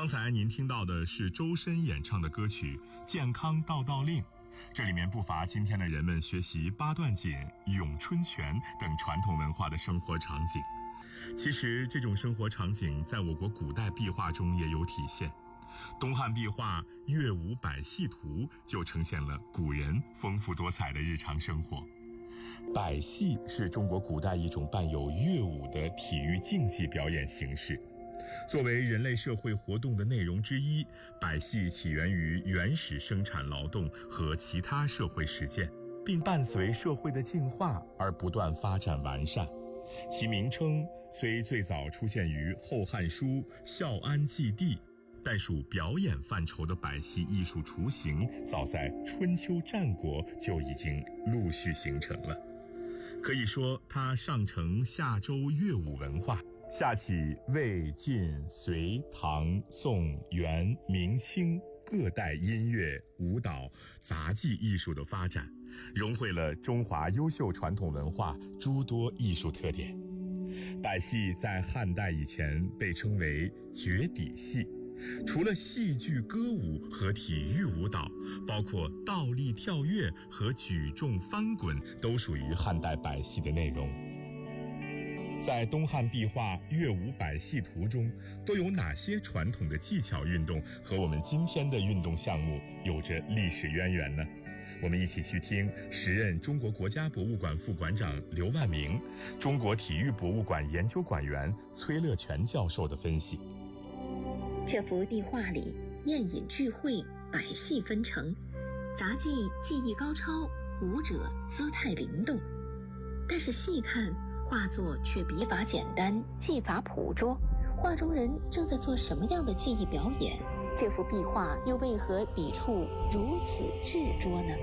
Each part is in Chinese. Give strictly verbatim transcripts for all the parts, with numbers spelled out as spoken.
才您听到的是周深演唱的歌曲《健康道道令》，这里面不乏今天的人们学习八段锦、咏春拳等传统文化的生活场景。其实这种生活场景在我国古代壁画中也有体现。东汉壁画《乐舞百戏图》就呈现了古人丰富多彩的日常生活。百戏是中国古代一种伴有乐舞的体育竞技表演形式。作为人类社会活动的内容之一，百戏起源于原始生产劳动和其他社会实践，并伴随社会的进化而不断发展完善。其名称虽最早出现于《后汉书·孝安祭地》，但属表演范畴的百戏艺术雏形，早在春秋战国就已经陆续形成了。可以说，它上承夏周乐舞文化，下启魏、晋、隋、唐、宋、元、明清各代音乐、舞蹈、杂技艺术的发展，融汇了中华优秀传统文化诸多艺术特点。百戏在汉代以前被称为绝底戏，除了戏剧、歌舞和体育舞蹈，包括倒立跳跃和举重翻滚都属于汉代百戏的内容。在东汉壁画《乐舞百戏图》中，都有哪些传统的技巧运动和我们今天的运动项目有着历史渊源呢？我们一起去听时任中国国家博物馆副馆长刘万明、中国体育博物馆研究馆员崔乐全教授的分析。 这幅壁画里宴饮聚会，百戏纷呈，杂技技艺高超，舞者姿态灵动。但是细看画作却笔法简单，技法朴拙，画中人正在做什么样的技艺表演？这幅壁画又为何笔触如此执着呢？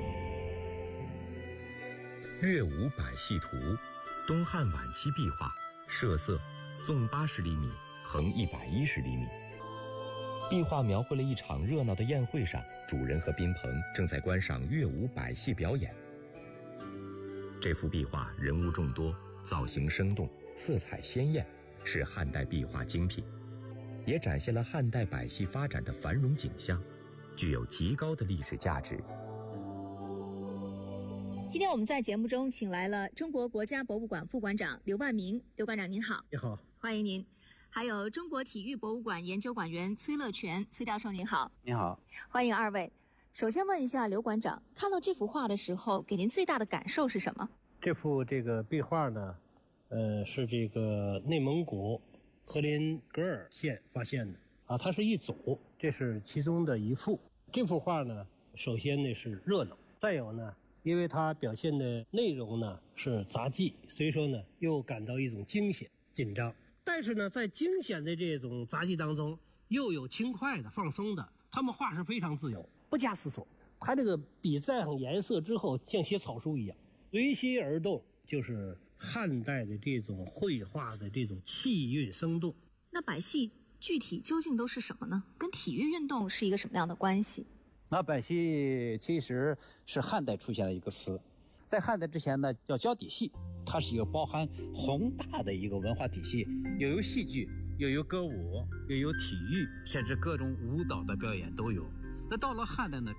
乐舞百戏图，东汉晚期壁画，设色，纵八十厘米，横一百一十厘米。壁画描绘了一场热闹的宴会上，主人和宾朋正在观赏乐舞百戏表演。这幅壁画人物众多，造型生动，色彩鲜艳，是汉代壁画精品，也展现了汉代百戏发展的繁荣景象，具有极高的历史价值。 今天我们在节目中请来了中国国家博物馆副馆长刘万明。刘馆长您好。 你好。 欢迎您。还有中国体育博物馆研究馆员崔乐全，崔教授您好。 你好。 欢迎二位。首先问一下刘馆长，看到这幅画的时候，给您最大的感受是什么？ 这幅这个壁画呢，呃，是这个内蒙古锡林格尔县发现的啊，它是一组，这是其中的一幅。这幅画呢，首先呢是热闹，再有呢，因为它表现的内容呢是杂技，所以说呢又感到一种惊险、紧张。但是呢，在惊险的这种杂技当中，又有轻快的、放松的，他们画是非常自由，不加思索。他这个笔蘸上颜色之后，像写草书一样，随心而动，就是汉代的这种绘画的这种气韵生动。 那百戏具体究竟都是什么呢？跟体育运动是一个什么样的关系？ 那百戏其实是汉代出现的一个词，在汉代之前呢叫脚底戏，它是一个包含宏大的一个文化体系，又有戏剧，又有歌舞，又有体育，甚至各种舞蹈的表演都有。那到了汉代呢，